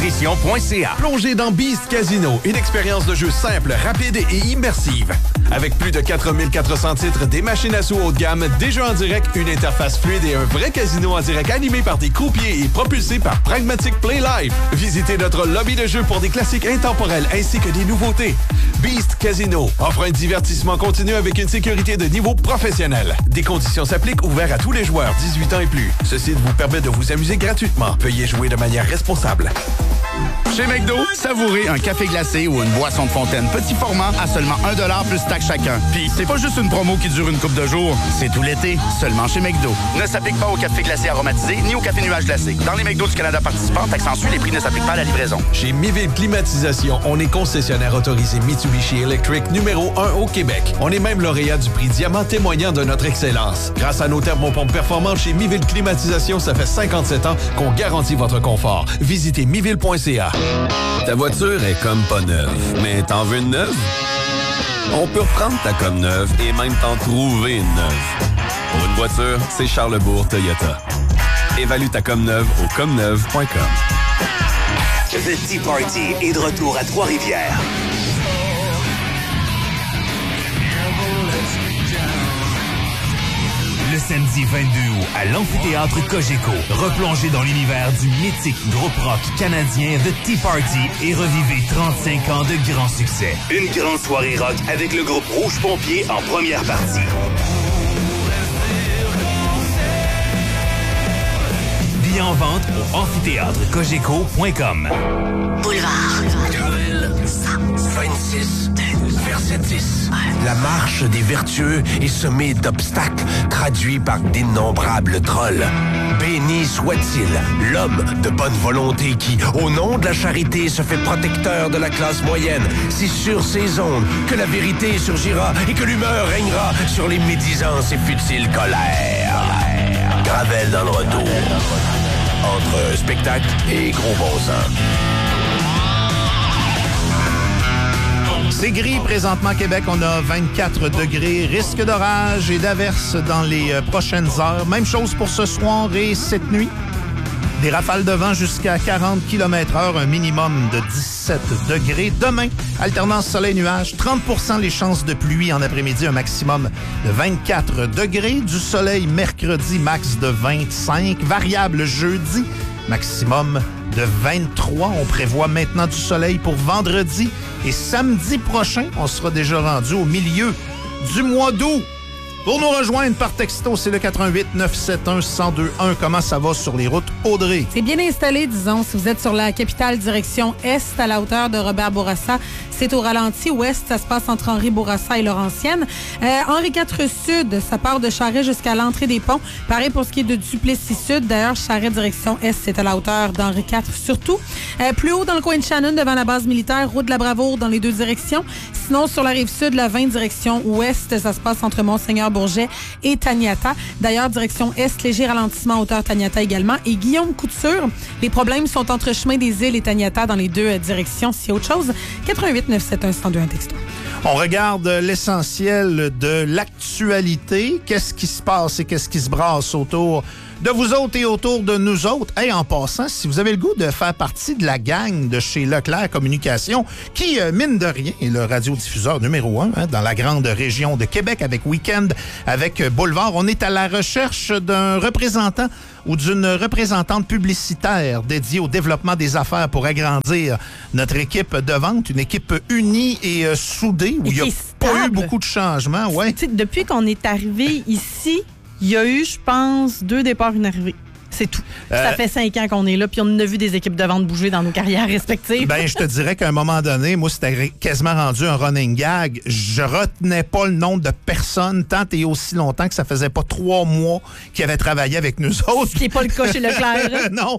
Nutrition.ca. Plongez dans Beast Casino, une expérience de jeu simple, rapide et immersive. Avec plus de 4400 titres, des machines à sous haut de gamme, des jeux en direct, une interface fluide et un vrai casino en direct animé par des croupiers et propulsé par Pragmatic Play Live. Visitez notre lobby de jeu pour des classiques intemporels ainsi que des nouveautés. Beast Casino offre un divertissement continu avec une sécurité de niveau professionnel. Des conditions s'appliquent, ouverts à tous les joueurs 18 ans et plus. Ce site vous permet de vous amuser gratuitement. Veuillez jouer de manière responsable. Chez McDo, savourez un café glacé ou une boisson de fontaine petit format à seulement 1$ plus taxe chacun. Puis, c'est pas juste une promo qui dure une couple de jours, c'est tout l'été, seulement chez McDo. Ne s'applique pas au café glacé aromatisé ni au café nuage glacé. Dans les McDo du Canada participants, taxe en sus, les prix ne s'appliquent pas à la livraison. Chez Miville Climatisation, on est concessionnaire autorisé Mitsubishi Electric numéro 1 au Québec. On est même lauréat du prix Diamant témoignant de notre excellence. Grâce à nos thermopompes performantes chez Miville Climatisation, ça fait 57 ans qu'on garantit votre confort. Visitez miville.ca. Ta voiture est comme pas neuve, mais t'en veux une neuve? On peut reprendre ta comme neuve et même t'en trouver une neuve. Pour une voiture, c'est Charlesbourg Toyota. Évalue ta comme neuve au comneuve.com. The Tea Party est de retour à Trois-Rivières. Le samedi 22 août à l'amphithéâtre Cogeco, replongez dans l'univers du mythique groupe rock canadien The Tea Party et revivez 35 ans de grands succès. Une grande soirée rock avec le groupe Rouge Pompier en première partie. Billets en vente au amphithéâtrecogeco.com. Boulevard. Gravel, 26, verset 10. La marche des vertueux est semée d'obstacles, traduits par d'innombrables trolls. Béni soit-il, l'homme de bonne volonté qui, au nom de la charité, se fait protecteur de la classe moyenne. C'est sur ces ondes que la vérité surgira et que l'humeur régnera sur les médisances et futiles colères. Gravel dans le retour. Entre spectacle et gros bon sens. C'est gris présentement à Québec. On a 24 degrés. Risque d'orage et d'averses dans les prochaines heures. Même chose pour ce soir et cette nuit. Des rafales de vent jusqu'à 40 km/h, un minimum de 17 degrés. Demain, alternance soleil-nuage, 30% les chances de pluie en après-midi, un maximum de 24 degrés. Du soleil mercredi, max de 25. Variable jeudi, maximum de 23. On prévoit maintenant du soleil pour vendredi. Et samedi prochain, on sera déjà rendu au milieu du mois d'août. Pour nous rejoindre par texto, c'est le 88-971-1021. Comment ça va sur les routes, Audrey? C'est bien installé, disons. Si vous êtes sur la capitale direction Est, à la hauteur de Robert-Bourassa, c'est au ralenti. Ouest, ça se passe entre Henri-Bourassa et Laurentienne. Henri IV Sud, ça part de Charest jusqu'à l'entrée des ponts. Pareil pour ce qui est de Duplessis Sud. D'ailleurs, Charest direction Est, c'est à la hauteur d'Henri IV surtout. Plus haut dans le coin de Shannon, devant la base militaire, route de la Bravoure dans les deux directions. Sinon, sur la rive sud, la 20 direction Ouest, ça se passe entre Monseigneur-Bourget et Taniata. D'ailleurs, direction Est, léger ralentissement hauteur Taniata également. Et Guillaume Couture, les problèmes sont entre Chemin des Îles et Taniata dans les deux directions. S'il y a autre chose, 88-971-1021 texto. On regarde l'essentiel de l'actualité. Qu'est-ce qui se passe et qu'est-ce qui se brasse autour de vous autres et autour de nous autres. Hey, en passant, si vous avez le goût de faire partie de la gang de chez Leclerc Communication, qui, mine de rien, est le radiodiffuseur numéro 1 dans la grande région de Québec avec Week-end, avec Boulevard, on est à la recherche d'un représentant ou d'une représentante publicitaire dédiée au développement des affaires pour agrandir notre équipe de vente, une équipe unie et soudée, où il n'y a pas eu beaucoup de changements. Ouais. Depuis qu'on est arrivé ici, il y a eu, je pense, 2 départs, une arrivée. C'est tout. Ça fait 5 ans qu'on est là, puis on a vu des équipes de vente bouger dans nos carrières respectives. Ben, je te dirais qu'à un moment donné, moi, c'était quasiment rendu un running gag. Je retenais pas le nombre de personnes tant et aussi longtemps que ça faisait pas 3 mois qu'ils avaient travaillé avec nous autres. Ce qui n'est pas le cas chez Leclerc. Non.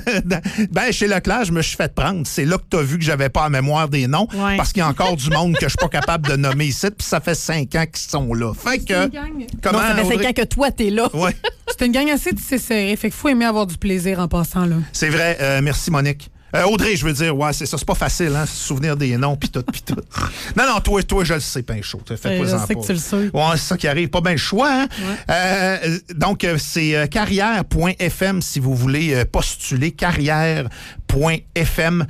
Ben, chez Leclerc, je me suis fait prendre. C'est là que tu as vu que j'avais pas la mémoire des noms, parce qu'il y a encore du monde que je suis pas capable de nommer ici, puis ça fait 5 ans qu'ils sont là. Fait que... Comment, non, ça fait 5 ans que toi, t'es là. Ouais. C'est une gang assez serrée, fait qu'il faut aimer avoir du plaisir en passant, là. C'est vrai. Merci, Monique. Audrey, je veux dire, ouais, c'est ça. C'est pas facile, hein, se souvenir des noms, pis tout. Non, toi, je le sais, Pinchot. Je sais que tu le sais. Ouais, c'est ça qui arrive. Pas bien le choix, hein? Ouais. Donc, c'est carrière.fm si vous voulez postuler. Carrière.fm. .fm.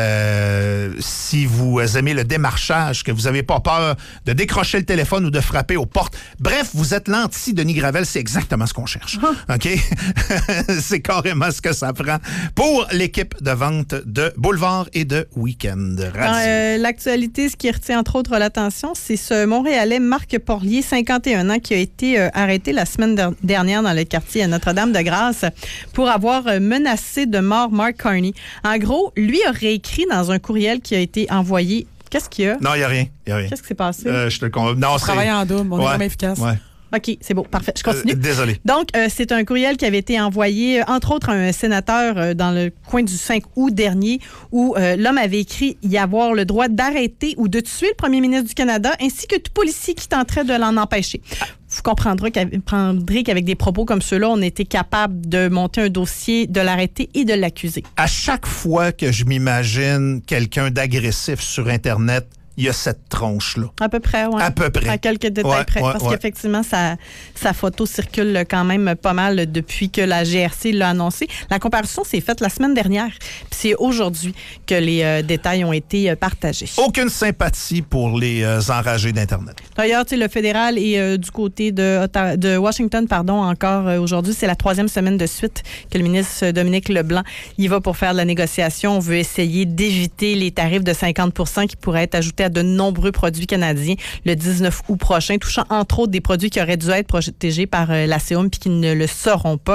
Si vous aimez le démarchage, que vous n'avez pas peur de décrocher le téléphone ou de frapper aux portes. Bref, vous êtes l'anti-Denis Gravel, c'est exactement ce qu'on cherche. OK? C'est carrément ce que ça prend pour l'équipe de vente de Boulevard et de Week-end Radio. L'actualité, ce qui retient entre autres l'attention, c'est ce Montréalais Marc Porlier, 51 ans, qui a été arrêté la semaine dernière dans le quartier Notre-Dame-de-Grâce pour avoir menacé de mort Mark Carney. En gros, lui aurait écrit dans un courriel qui a été envoyé. Qu'est-ce qu'il y a? Non, il n'y a rien. Qu'est-ce qui s'est passé? Je te le confirme. Non, c'est... Travailler en double, on est vraiment efficace. Ouais. OK, c'est beau, parfait. Je continue. Désolé. Donc, c'est un courriel qui avait été envoyé, entre autres, à un sénateur dans le coin du 5 août dernier, où l'homme avait écrit y avoir le droit d'arrêter ou de tuer le premier ministre du Canada, ainsi que tout policier qui tenterait de l'en empêcher. Vous comprendrez qu'avec des propos comme ceux-là, on était capable de monter un dossier, de l'arrêter et de l'accuser. À chaque fois que je m'imagine quelqu'un d'agressif sur Internet, il y a cette tronche-là. À peu près, oui. À peu près. À quelques détails près. Parce qu'effectivement, sa photo circule quand même pas mal depuis que la GRC l'a annoncé. La comparaison s'est faite la semaine dernière. Puis c'est aujourd'hui que les détails ont été partagés. Aucune sympathie pour les enragés d'Internet. D'ailleurs, le fédéral est du côté de Washington, encore aujourd'hui. C'est la 3e semaine de suite que le ministre Dominique Leblanc y va pour faire de la négociation. On veut essayer d'éviter les tarifs de 50 % qui pourraient être ajoutés à de nombreux produits canadiens le 19 août prochain, touchant entre autres des produits qui auraient dû être protégés par l'ACOM puis qui ne le seront pas.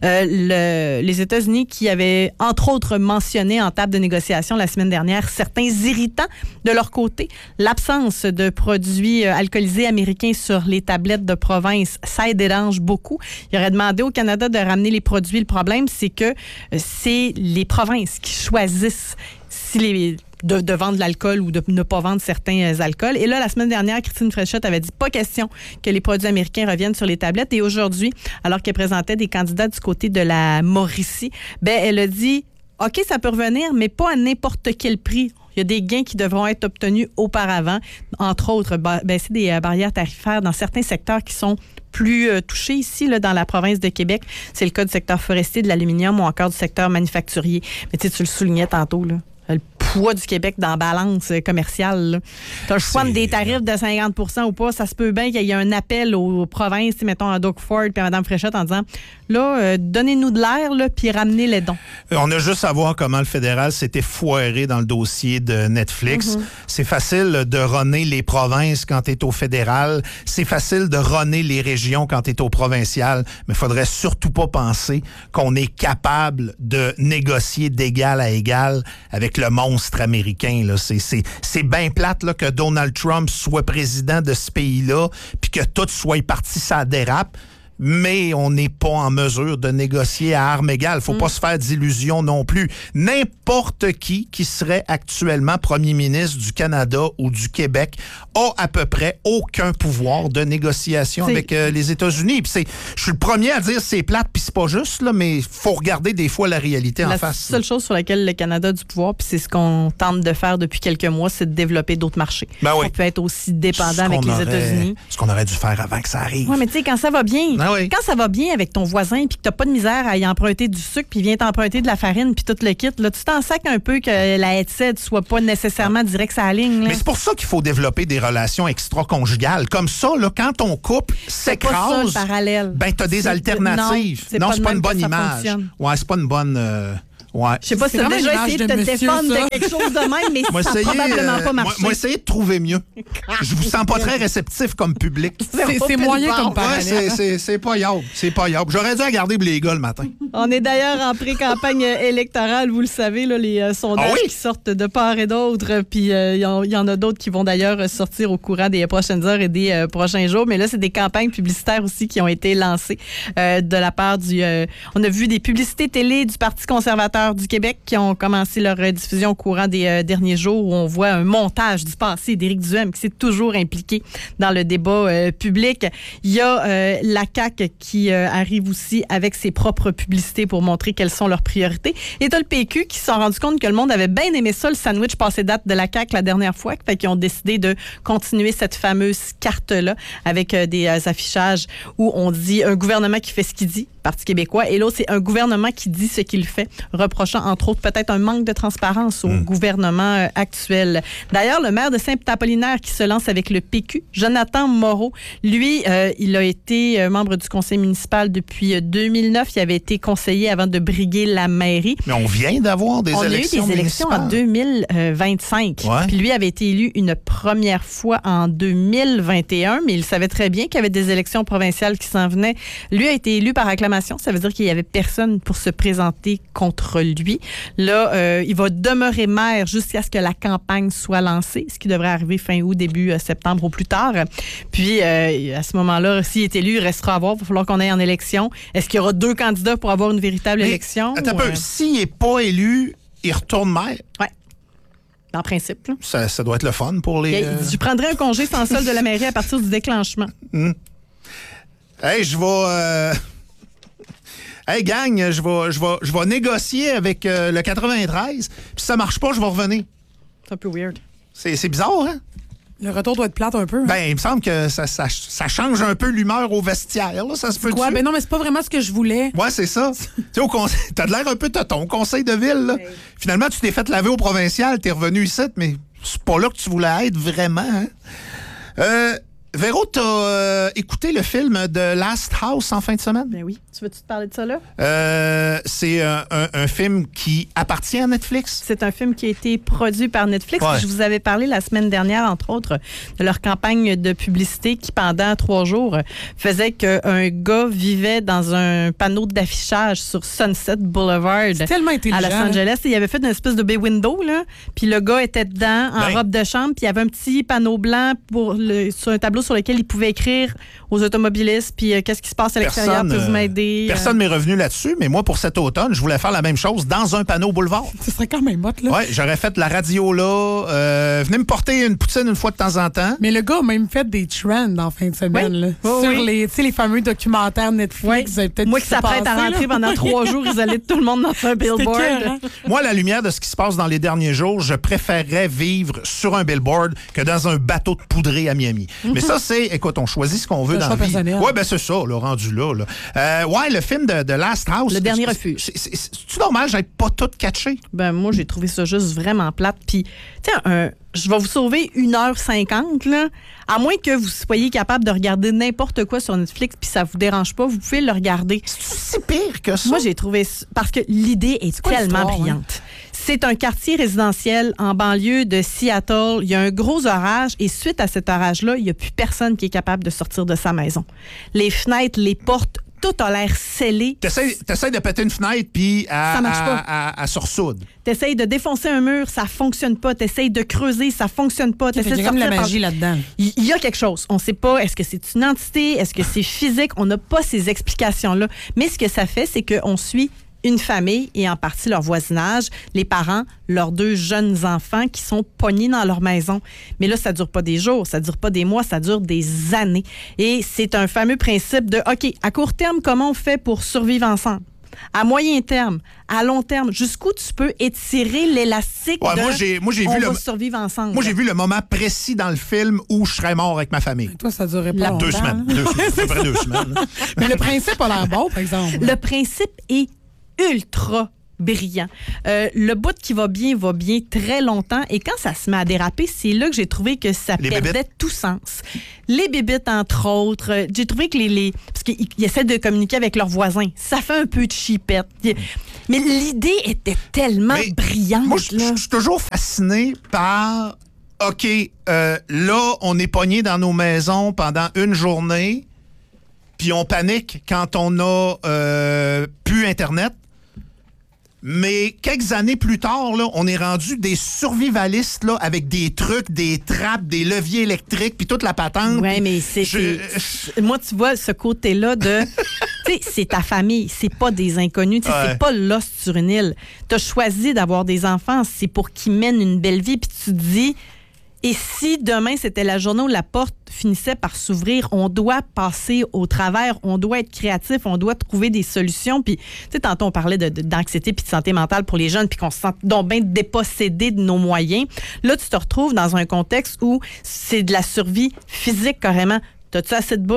Les États-Unis qui avaient entre autres mentionné en table de négociation la semaine dernière certains irritants de leur côté. L'absence de produits alcoolisés américains sur les tablettes de province, ça les dérange beaucoup. Ils auraient demandé au Canada de ramener les produits. Le problème, c'est que c'est les provinces qui choisissent de vendre de l'alcool ou de ne pas vendre certains alcools. Et là, la semaine dernière, Christine Fréchette avait dit pas question que les produits américains reviennent sur les tablettes. Et aujourd'hui, alors qu'elle présentait des candidats du côté de la Mauricie, elle a dit OK, ça peut revenir, mais pas à n'importe quel prix. Il y a des gains qui devront être obtenus auparavant. Entre autres, baisser des barrières tarifaires dans certains secteurs qui sont plus touchés ici, là, dans la province de Québec. C'est le cas du secteur forestier, de l'aluminium ou encore du secteur manufacturier. Mais tu le soulignais tantôt, là. Le poids du Québec dans la balance commerciale. Tu as le choix des tarifs de 50 % ou pas. Ça se peut bien qu'il y ait un appel aux provinces, mettons à Doug Ford puis à Mme Fréchette en disant là, donnez-nous de l'air puis ramenez les dons. On a juste à voir comment le fédéral s'était foiré dans le dossier de Netflix. C'est facile de runner les provinces quand tu es au fédéral. C'est facile de runner les régions quand tu es au provincial. Mais il faudrait surtout pas penser qu'on est capable de négocier d'égal à égal avec le monstre américain. Là. C'est bien plate là, que Donald Trump soit président de ce pays-là puis que tout soit parti, ça dérape. Mais on n'est pas en mesure de négocier à armes égales. Faut pas se faire d'illusions non plus. N'importe qui serait actuellement premier ministre du Canada ou du Québec a à peu près aucun pouvoir de négociation avec les États-Unis. Puis je suis le premier à dire c'est plate puis c'est pas juste, là, mais faut regarder des fois la réalité en face. La seule chose sur laquelle le Canada a du pouvoir, puis c'est ce qu'on tente de faire depuis quelques mois, c'est de développer d'autres marchés. On peut être aussi dépendant avec les États-Unis. Ce qu'on aurait dû faire avant que ça arrive. Oui, mais tu sais, quand ça va bien... Quand ça va bien avec ton voisin puis que t'as pas de misère à y emprunter du sucre puis il vient t'emprunter de la farine puis tout le kit, là, tu t'en sacs un peu que la headset soit pas nécessairement direct sur la ligne. Là. Mais c'est pour ça qu'il faut développer des relations extra-conjugales. Comme ça, là, quand ton couple s'écrase, c'est pas ça, le parallèle. T'as des alternatives. Non, c'est pas une bonne image. Ouais, c'est pas une bonne... Ouais. Je sais pas si tu as déjà essayé de te défendre de quelque chose de même, mais ça n'a probablement pas marché. Moi, essayer de trouver mieux. Je vous sens pas très réceptif comme public. C'est moyen comme parallèle. C'est pas yable. C'est pas yable. J'aurais dû regarder Bléga le matin. On est d'ailleurs en pré-campagne électorale, vous le savez, là, les sondages qui sortent de part et d'autre. Puis il y en a d'autres qui vont d'ailleurs sortir au courant des prochaines heures et des prochains jours. Mais là, c'est des campagnes publicitaires aussi qui ont été lancées de la part on a vu des publicités télé du Parti conservateur du Québec qui ont commencé leur diffusion au courant des derniers jours où on voit un montage du passé d'Éric Duhem qui s'est toujours impliqué dans le débat public. Il y a la CAQ qui arrive aussi avec ses propres publicités pour montrer quelles sont leurs priorités. Et t'as le PQ qui se sont rendu compte que le monde avait bien aimé ça, le sandwich passé date de la CAQ la dernière fois, fait qu'ils ont décidé de continuer cette fameuse carte-là avec des affichages où on dit un gouvernement qui fait ce qu'il dit, Parti québécois, et l'autre, c'est un gouvernement qui dit ce qu'il fait, reprochant, entre autres, peut-être un manque de transparence au gouvernement actuel. D'ailleurs, le maire de Saint-Apollinaire qui se lance avec le PQ, Jonathan Moreau, lui, il a été membre du conseil municipal depuis 2009. Il avait été conseiller avant de briguer la mairie. Mais on vient d'avoir des élections municipales. On a eu des élections en 2025. Ouais. Puis lui avait été élu une première fois en 2021, mais il savait très bien qu'il y avait des élections provinciales qui s'en venaient. Lui a été élu par acclamation. Ça veut dire qu'il n'y avait personne pour se présenter contre lui. Là, il va demeurer maire jusqu'à ce que la campagne soit lancée, ce qui devrait arriver fin août, début septembre au plus tard. Puis, à ce moment-là, s'il est élu, il restera à voir. Il va falloir qu'on aille en élection. Est-ce qu'il y aura 2 candidats pour avoir une véritable élection? Attends un peu. S'il n'est pas élu, il retourne maire? Oui. En principe. Là. Ça doit être le fun pour les... Je prendrais un congé sans solde de la mairie à partir du déclenchement. Hey, je vais... Hey, gang, je vais négocier avec le 93. Puis si ça marche pas, je vais revenir. C'est un peu weird. C'est bizarre, hein? Le retour doit être plate un peu. Hein? Ben, il me semble que ça change un peu l'humeur au vestiaire. Là. Ça se peut quoi? Ben non, mais c'est pas vraiment ce que je voulais. Ouais, c'est ça. Tu sais, t'as de l'air un peu tonton au conseil de ville. Là. Ouais. Finalement, tu t'es fait laver au provincial, t'es revenu ici, mais c'est pas là que tu voulais être vraiment. Hein? Véro, t'as écouté le film de Last House en fin de semaine? Ben oui. Tu veux-tu te parler de ça là? C'est un film qui appartient à Netflix. C'est un film qui a été produit par Netflix. Ouais. Je vous avais parlé la semaine dernière, entre autres, de leur campagne de publicité qui, pendant 3 jours, faisait qu'un gars vivait dans un panneau d'affichage sur Sunset Boulevard à Los Angeles. Il avait fait une espèce de bay window, là. Puis le gars était dedans, en robe de chambre, puis il y avait un petit panneau blanc sur un tableau sur lequel il pouvait écrire aux automobilistes, puis qu'est-ce qui se passe à l'extérieur, peut-vous m'aider? Personne m'est revenu là-dessus, mais moi, pour cet automne, je voulais faire la même chose dans un panneau boulevard. Ce serait quand même hot, là. Oui, j'aurais fait la radio là. Venez me porter une poutine une fois de temps en temps. Mais le gars a même fait des trends en fin de semaine, là. Sur les fameux documentaires Netflix. Moi qui s'apprête à rentrer pendant 3 jours, ils allaient tout le monde dans un billboard. Moi, à la lumière de ce qui se passe dans les derniers jours, je préférerais vivre sur un billboard que dans un bateau de poudrée à Miami. Mais ça, écoute, on choisit ce qu'on veut dans la vie. Oui, ben c'est ça, là, rendu là. Ouais, le film de Last House. Le dernier refuge. C'est-tu normal, j'ai pas tout catché? Ben moi, j'ai trouvé ça juste vraiment plate. Puis, tu sais, je vais vous sauver 1h50, là. À moins que vous soyez capable de regarder n'importe quoi sur Netflix puis ça vous dérange pas, vous pouvez le regarder. C'est si pire que ça? Moi, j'ai trouvé... Parce que l'idée est tellement brillante. Hein? C'est un quartier résidentiel en banlieue de Seattle. Il y a un gros orage et suite à cet orage-là, il n'y a plus personne qui est capable de sortir de sa maison. Les fenêtres, les portes, tout a l'air scellé. T'essayes de péter une fenêtre puis ça marche pas. À sursoudre. T'essayes de défoncer un mur, ça fonctionne pas. T'essayes de creuser, ça fonctionne pas. Il y a comme la magie là-dedans. Il y a quelque chose. On sait pas, est-ce que c'est une entité, est-ce que c'est physique? On n'a pas ces explications-là. Mais ce que ça fait, c'est qu'on suit une famille et en partie leur voisinage, les parents, leurs 2 jeunes enfants qui sont pognés dans leur maison. Mais là, ça dure pas des jours, ça dure pas des mois, ça dure des années. Et c'est un fameux principe de, OK, à court terme, comment on fait pour survivre ensemble? À moyen terme, à long terme, jusqu'où tu peux étirer l'élastique de on va survivre ensemble. Moi, j'ai vu le moment précis dans le film où je serais mort avec ma famille. Et toi, ça durait pas longtemps. 2 semaines. À peu près 2 semaines. Mais le principe a l'air bon, par exemple. Le principe est ultra brillant. Le bout qui va bien très longtemps. Et quand ça se met à déraper, c'est là que j'ai trouvé que ça perdait tout sens. Les bébites, entre autres. J'ai trouvé que parce qu'ils essaient de communiquer avec leurs voisins. Ça fait un peu de chipette. Mais l'idée était tellement brillante. Moi, je suis toujours fasciné par... OK, là, on est pogné dans nos maisons pendant une journée, puis on panique quand on a plus Internet. Mais quelques années plus tard, là, on est rendu des survivalistes là, avec des trucs, des trappes, des leviers électriques, puis toute la patente. Oui, mais moi, tu vois, ce côté-là de... tu sais, c'est ta famille, c'est pas des inconnus, c'est pas Lost sur une île. Tu as choisi d'avoir des enfants, c'est pour qu'ils mènent une belle vie, puis tu te dis... Et si demain, c'était la journée où la porte finissait par s'ouvrir, on doit passer au travers, on doit être créatif, on doit trouver des solutions. Puis, tu sais, tantôt, on parlait d'anxiété puis de santé mentale pour les jeunes, puis qu'on se sent donc bien dépossédé de nos moyens. Là, tu te retrouves dans un contexte où c'est de la survie physique, carrément. T'as-tu assez de bouffe?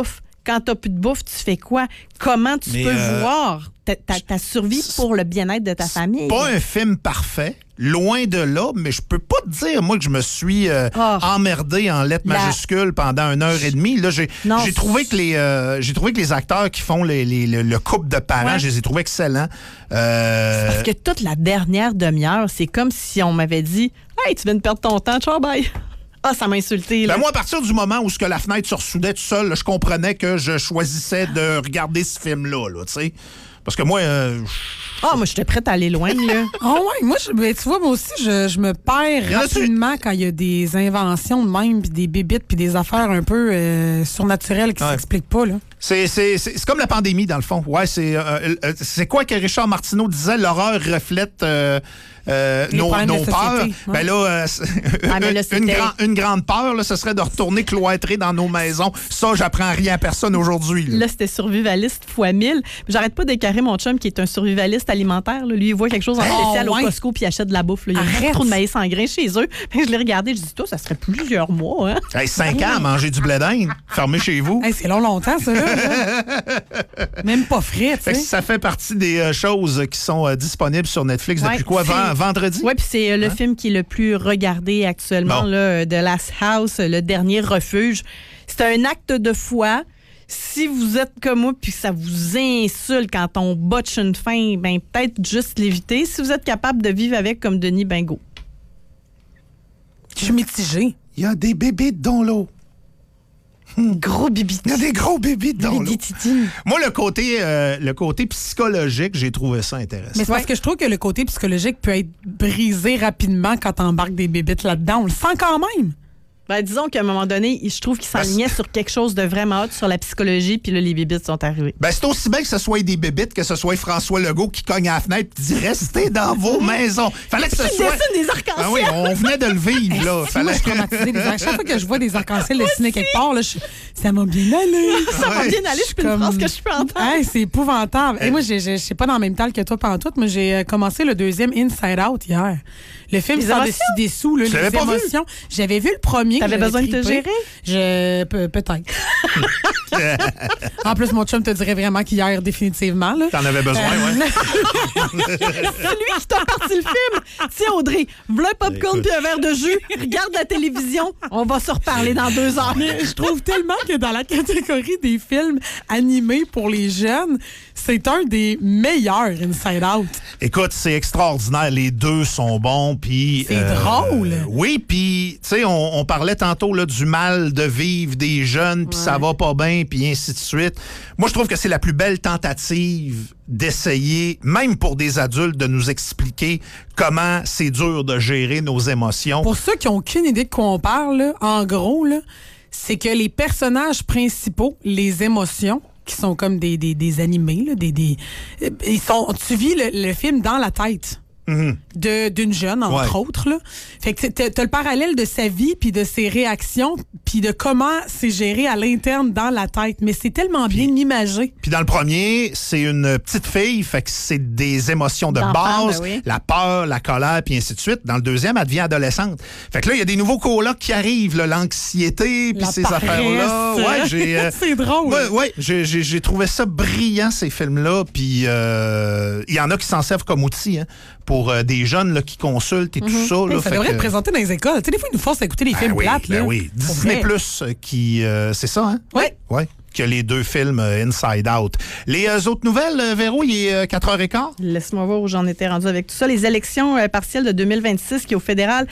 Quand t'as plus de bouffe, tu fais quoi? Comment tu peux voir ta survie pour le bien-être de ta famille? Pas un film parfait, loin de là, mais je peux pas te dire, moi, que je me suis emmerdé en lettres majuscules pendant 1h30. Là, j'ai trouvé que les acteurs qui font le couple de parents, je les ai trouvés excellents. Parce que toute la dernière demi-heure, c'est comme si on m'avait dit « Hey, tu viens de perdre ton temps, ciao, bye! » Ah, ça m'a insulté. Ben moi, à partir du moment où la fenêtre se ressoudait tout seul, là, je comprenais que je choisissais de regarder ce film-là, tu sais. Parce que moi... moi, j'étais prête à aller loin, là. Moi, tu vois, moi aussi, je me perds rapidement quand il y a des inventions de même, puis des bébites, puis des affaires un peu surnaturelles qui s'expliquent pas, là. C'est comme la pandémie, dans le fond. Ouais, c'est quoi que Richard Martineau disait? L'horreur reflète nos peurs. Ben là, une grande peur, là, ce serait de retourner cloîtré dans nos maisons. Ça, j'apprends rien à personne aujourd'hui. Là, c'était survivaliste fois 1000. J'arrête pas d'écarrer mon chum qui est un survivaliste alimentaire. Là. Lui, il voit quelque chose en spécial au Costco puis il achète de la bouffe. Là. Il y a trop de maïs en grain chez eux. Je l'ai regardé, je dis, toi, ça serait plusieurs mois. Hein? 5 ans à manger du blé d'Inde, fermé chez vous. C'est longtemps, ça. Là. Même pas frais, tu sais. Ça fait partie des choses qui sont disponibles sur Netflix depuis quoi? Vendredi? Oui, puis c'est le film qui est le plus regardé actuellement, là, The Last House, le dernier refuge. C'est un acte de foi. Si vous êtes comme moi puis ça vous insulte quand on botche une fin, ben peut-être juste l'éviter. Si vous êtes capable de vivre avec comme Denis, ben go. Je suis mitigée. Il y a des bébés dans l'eau. Gros bibites. Il y a des gros bébites dans l'eau. Moi, le côté psychologique, j'ai trouvé ça intéressant. Mais c'est parce que je trouve que le côté psychologique peut être brisé rapidement quand t'embarques des bébites là-dedans. On le sent quand même. Ben, disons qu'à un moment donné, je trouve qu'il s'alignait sur quelque chose de vraiment hot sur la psychologie, puis là, les bébites sont arrivés. Ben, c'est aussi bien que ce soit des bébites que ce soit François Legault qui cogne à la fenêtre et dit « Restez dans vos maisons ». Fallait que ce soit... des arcs-en-ciel. Ben oui, on venait de le vivre, là. Moi, je suis traumatisée. Chaque fois que je vois des arcs-en-ciel dessinés quelque part, là, ça m'a bien allé. Ça m'a bien allé, je peux une phrase que je peux entendre. C'est épouvantable. Et moi, je sais pas dans le même temps que toi pantoute, mais j'ai commencé le deuxième Inside Out hier. Le film sans dessus-dessous, les émotions. J'avais vu le premier. T'avais besoin de te gérer? Peut-être. En plus, mon chum te dirait vraiment qu'hier, définitivement. Là. T'en avais besoin, C'est lui qui t'a parti le film. Tiens, Audrey, v'là un popcorn puis un verre de jus. Regarde la télévision. On va se reparler dans 2 heures. Mais je trouve tellement que dans la catégorie des films animés pour les jeunes, c'est un des meilleurs Inside Out. Écoute, c'est extraordinaire. Les deux sont bons. C'est drôle. Oui, puis, tu sais, on parlait tantôt là, du mal de vivre des jeunes, puis ça va pas bien, puis ainsi de suite. Moi, je trouve que c'est la plus belle tentative d'essayer, même pour des adultes, de nous expliquer comment c'est dur de gérer nos émotions. Pour ceux qui n'ont aucune idée de quoi on parle, là, en gros, là, c'est que les personnages principaux, les émotions, qui sont comme des animés, là, tu vis le film dans la tête. D'une jeune, entre autres. Là. Fait que t'as le parallèle de sa vie, puis de ses réactions, puis de comment c'est géré à l'interne dans la tête. Mais c'est tellement bien imagé. Puis dans le premier, c'est une petite fille, fait que c'est des émotions de base, la peur, la colère, puis ainsi de suite. Dans le deuxième, elle devient adolescente. Fait que là, il y a des nouveaux colocs qui arrivent, là, l'anxiété, puis ces affaires-là. Ouais, c'est drôle. Ouais, j'ai trouvé ça brillant, ces films-là. Puis il y en a qui s'en servent comme outil, hein, pour des jeunes là, qui consultent et tout ça. Là, ça devrait être présenté dans les écoles. Tu sais, des fois, ils nous forcent à écouter les films plates. Ben oui, Disney Plus qui... c'est ça, hein? Oui. Ouais. Que les 2 films Inside Out. Les autres nouvelles, Véro, il est 4h15? Laisse-moi voir où j'en étais rendu avec tout ça. Les élections partielles de 2026 qui, au fédéral,